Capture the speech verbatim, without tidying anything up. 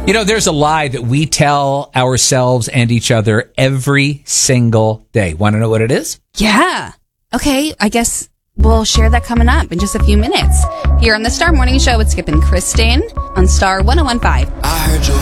You know, there's a lie that we tell ourselves and each other every single day. Want to know what it is? Yeah. Okay, I guess we'll share that coming up in just a few minutes. Here on the Star Morning Show with Skip and Kristen on Star one oh one point five. I heard you.